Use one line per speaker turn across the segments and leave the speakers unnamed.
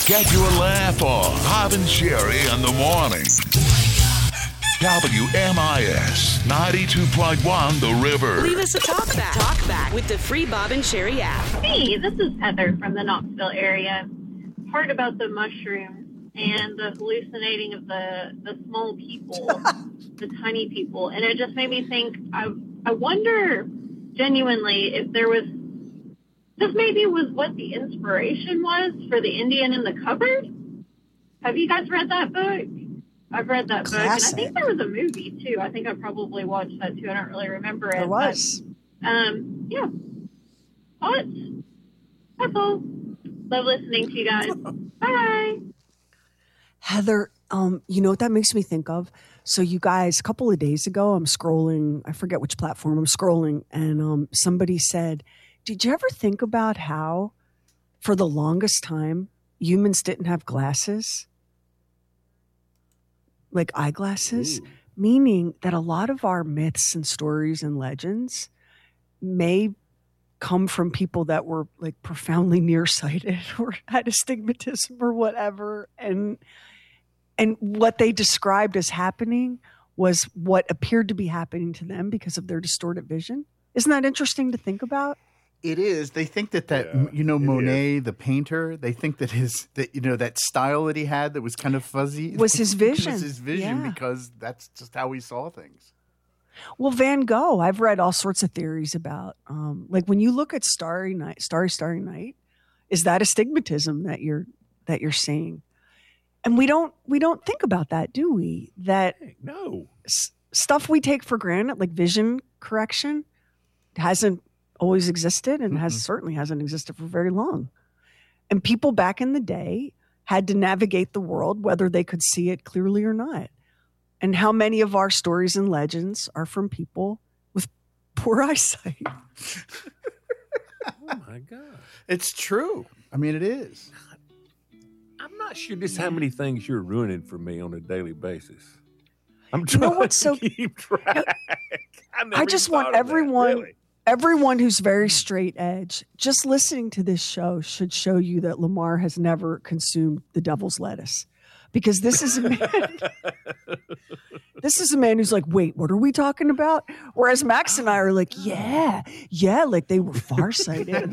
Get your laugh on. Bob and Sherry in the morning. WMIS 92.1 The River.
Leave us a talkback. Talkback with the free Bob and Sherry app.
Hey, this is Heather from the Knoxville area. Heard about the mushrooms and the hallucinating of the small people, the tiny people, and it just made me think. I wonder genuinely if there was. This maybe was what the inspiration was for The Indian in the Cupboard. Have you guys read that book? I've read that book, and I think there was a movie, too. I think I probably watched that, too. I don't really remember it.
There was.
But, yeah. What? That's all. Love listening to you guys. Bye.
Heather, you know what that makes me think of? So you guys, a couple of days ago, I'm scrolling. I forget which platform I'm scrolling, and somebody said, did you ever think about how, for the longest time, humans didn't have glasses? Like eyeglasses? Ooh. Meaning that a lot of our myths and stories and legends may come from people that were like profoundly nearsighted or had astigmatism or whatever. And what they described as happening was what appeared to be happening to them because of their distorted vision. Isn't that interesting to think about?
It is. They think that Monet, the painter, they think that that style that he had that was kind of fuzzy
was his vision.
Was his vision because that's just how he saw things.
Well, Van Gogh, I've read all sorts of theories about, like when you look at Starry Night, is that astigmatism that you're seeing? And we don't think about that, do we? That
no
stuff we take for granted, like vision correction, hasn't always existed and certainly hasn't existed for very long. And people back in the day had to navigate the world whether they could see it clearly or not. And how many of our stories and legends are from people with poor eyesight?
Oh my God.
It's true. I mean, it is.
I'm not sure just how many things you're ruining for me on a daily basis. I'm trying to keep track.
I just want everyone who's very straight edge, just listening to this show should show you that Lamar has never consumed the devil's lettuce. Because this is a man who's like, wait, what are we talking about? Whereas Max and I are like, yeah, like they were farsighted.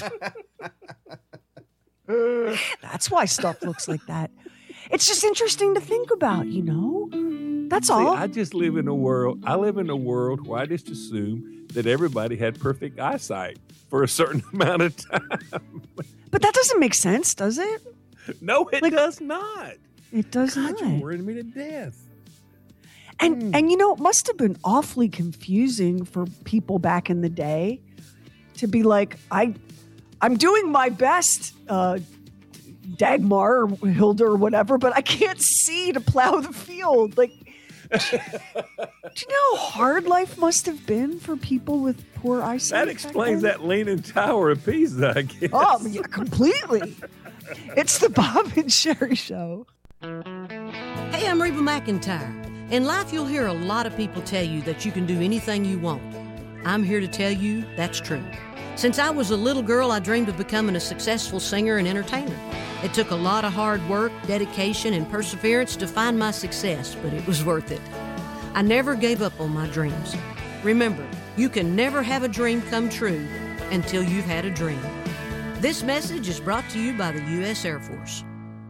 That's why stuff looks like that. It's just interesting to think about, you know? That's all.
I live in a world where I just assume that everybody had perfect eyesight for a certain amount of time.
But that doesn't make sense, does it?
No, it does not.
It does not.
You're worrying me to death.
And you know, it must have been awfully confusing for people back in the day to be like, I'm doing my best, Dagmar or Hilda or whatever, but I can't see to plow the field. Like, do you know how hard life must have been for people with poor eyesight?
That explains that Leaning Tower of Pisa, I guess.
Oh, yeah, completely. It's the Bob and Sherry Show.
Hey, I'm Reba McEntire. In life, you'll hear a lot of people tell you that you can do anything you want. I'm here to tell you that's true. Since I was a little girl, I dreamed of becoming a successful singer and entertainer. It took a lot of hard work, dedication, and perseverance to find my success, but it was worth it. I never gave up on my dreams. Remember, you can never have a dream come true until you've had a dream. This message is brought to you by the U.S. Air Force.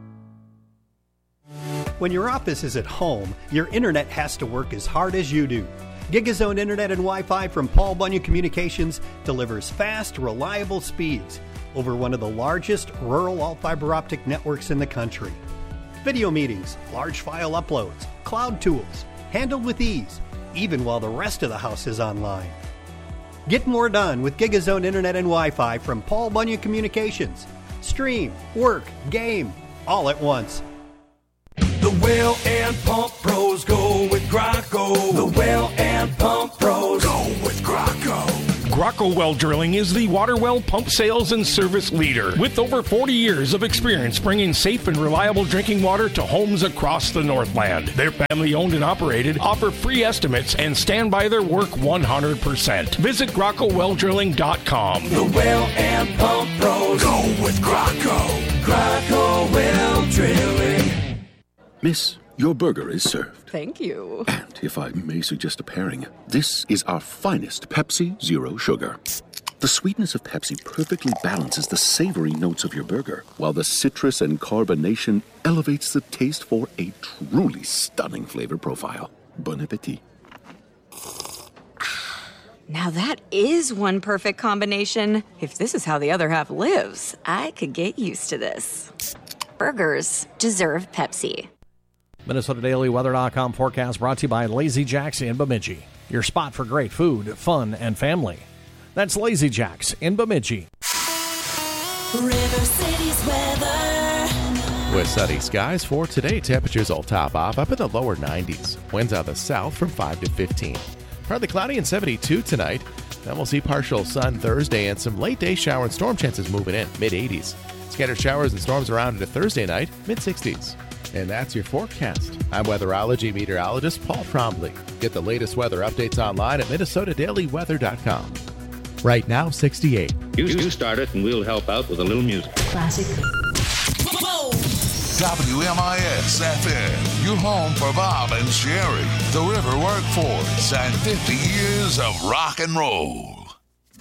When your office is at home, your internet has to work as hard as you do. GigaZone Internet and Wi-Fi from Paul Bunyan Communications delivers fast, reliable speeds over one of the largest rural all-fiber optic networks in the country. Video meetings, large file uploads, cloud tools, handled with ease, even while the rest of the house is online. Get more done with GigaZone Internet and Wi-Fi from Paul Bunyan Communications. Stream, work, game, all at once.
The well and pump pros go with Graco. The well and pump pros go with Graco.
Graco Well Drilling is the water well pump sales and service leader with over 40 years of experience bringing safe and reliable drinking water to homes across the Northland. They're family owned and operated, offer free estimates, and stand by their work 100%. Visit GracoWellDrilling.com.
The well and pump pros go with Graco. Graco Well
Miss, your burger is served.
Thank you.
And if I may suggest a pairing, this is our finest Pepsi Zero Sugar. The sweetness of Pepsi perfectly balances the savory notes of your burger, while the citrus and carbonation elevates the taste for a truly stunning flavor profile. Bon appetit.
Now that is one perfect combination. If this is how the other half lives, I could get used to this. Burgers deserve Pepsi.
MinnesotaDailyWeather.com forecast brought to you by Lazy Jack's in Bemidji. Your spot for great food, fun, and family. That's Lazy Jack's in Bemidji.
River City's weather.
With sunny skies for today, temperatures will top off up in the lower 90s. Winds out of the south from 5 to 15. Partly cloudy and 72 tonight. Then we'll see partial sun Thursday and some late day shower and storm chances moving in, mid-80s. Scattered showers and storms around into Thursday night, mid-60s. And that's your forecast. I'm weatherology meteorologist Paul Trombley. Get the latest weather updates online at MinnesotaDailyWeather.com. Right now, 68.
You start it and we'll help out with a little music.
Classic.
WMIS FM, your home for Bob and Sherry, the River Workforce, and 50 years of rock and roll.